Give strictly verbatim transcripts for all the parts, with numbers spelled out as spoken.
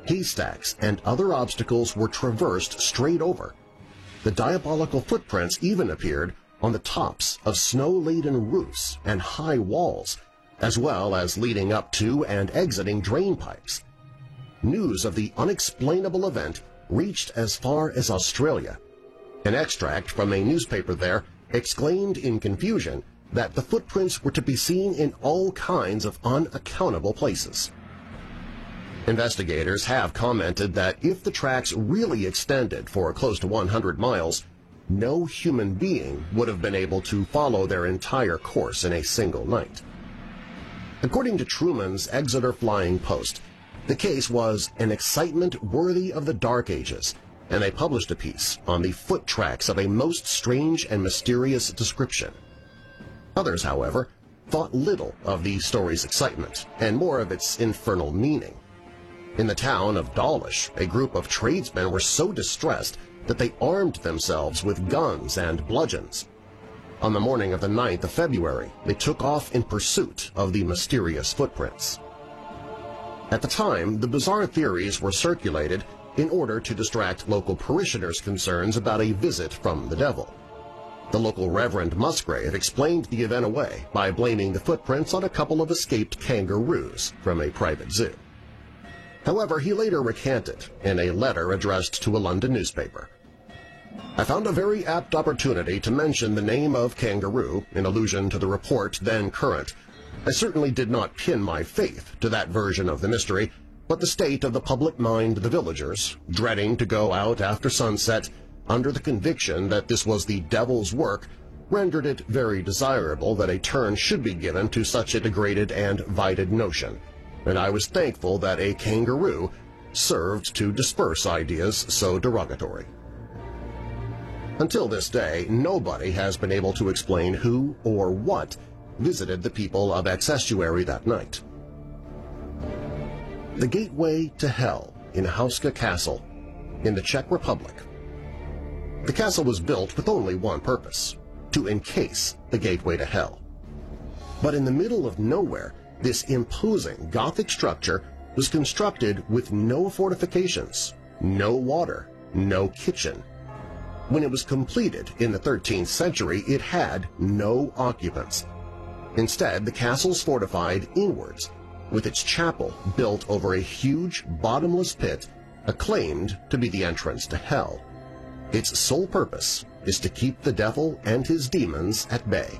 haystacks, and other obstacles were traversed straight over. The diabolical footprints even appeared on the tops of snow-laden roofs and high walls, as well as leading up to and exiting drain pipes. News of the unexplainable event reached as far as Australia. An extract from a newspaper there exclaimed in confusion that the footprints were to be seen in all kinds of unaccountable places. Investigators have commented that if the tracks really extended for close to one hundred miles, no human being would have been able to follow their entire course in a single night. According to Truman's Exeter Flying Post, the case was an excitement worthy of the Dark Ages, and they published a piece on the foot tracks of a most strange and mysterious description. Others, however, thought little of the story's excitement and more of its infernal meaning. In the town of Dawlish, a group of tradesmen were so distressed that they armed themselves with guns and bludgeons. On the morning of the ninth of February, they took off in pursuit of the mysterious footprints. At the time, the bizarre theories were circulated in order to distract local parishioners' concerns about a visit from the devil. The local Reverend Musgrave explained the event away by blaming the footprints on a couple of escaped kangaroos from a private zoo. However, he later recanted in a letter addressed to a London newspaper. "I found a very apt opportunity to mention the name of kangaroo in allusion to the report then current. I certainly did not pin my faith to that version of the mystery, but the state of the public mind the villagers, dreading to go out after sunset under the conviction that this was the devil's work, rendered it very desirable that a turn should be given to such a degraded and vited notion, and I was thankful that a kangaroo served to disperse ideas so derogatory." Until this day, nobody has been able to explain who or what visited the people of Exestuary that night. The Gateway to Hell in Hauska Castle in the Czech Republic. The castle was built with only one purpose: to encase the gateway to hell. But in the middle of nowhere, this imposing Gothic structure was constructed with no fortifications, no water, no kitchen. When it was completed in the thirteenth century, it had no occupants. Instead, the castle's fortified inwards, with its chapel built over a huge, bottomless pit acclaimed to be the entrance to hell. Its sole purpose is to keep the devil and his demons at bay.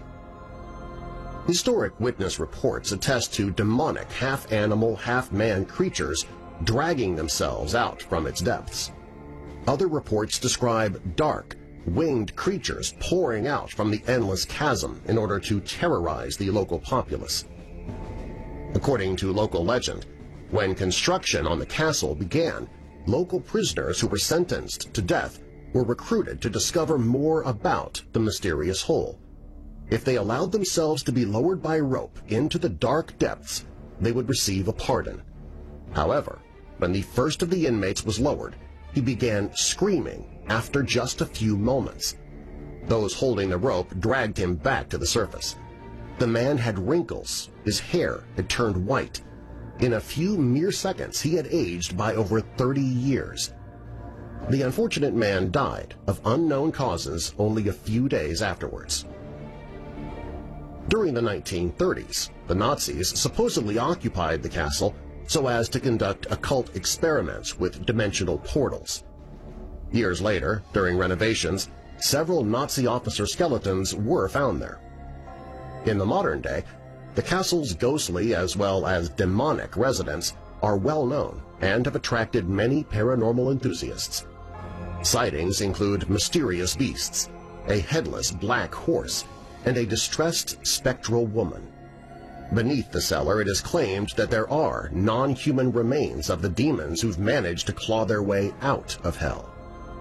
Historic witness reports attest to demonic half-animal, half-man creatures dragging themselves out from its depths. Other reports describe dark, winged creatures pouring out from the endless chasm in order to terrorize the local populace. According to local legend, when construction on the castle began, local prisoners who were sentenced to death were recruited to discover more about the mysterious hole. If they allowed themselves to be lowered by rope into the dark depths, they would receive a pardon. However, when the first of the inmates was lowered, he began screaming after just a few moments. Those holding the rope dragged him back to the surface. The man had wrinkles, his hair had turned white. In a few mere seconds, he had aged by over thirty years. The unfortunate man died of unknown causes only a few days afterwards. During the nineteen thirties, the Nazis supposedly occupied the castle so as to conduct occult experiments with dimensional portals. Years later, during renovations, several Nazi officer skeletons were found there. In the modern day, the castle's ghostly as well as demonic residents are well known and have attracted many paranormal enthusiasts. Sightings include mysterious beasts, a headless black horse, and a distressed spectral woman. Beneath the cellar, it is claimed that there are non-human remains of the demons who've managed to claw their way out of hell.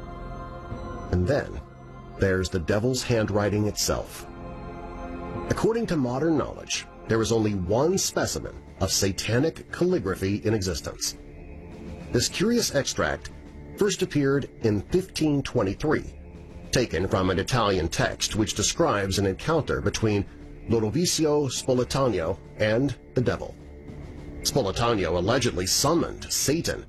And then there's the devil's handwriting itself. According to modern knowledge, there is only one specimen of satanic calligraphy in existence. This curious extract first appeared in fifteen twenty-three, taken from an Italian text which describes an encounter between Lodovico Spoletanio and the devil. Spoletanio allegedly summoned Satan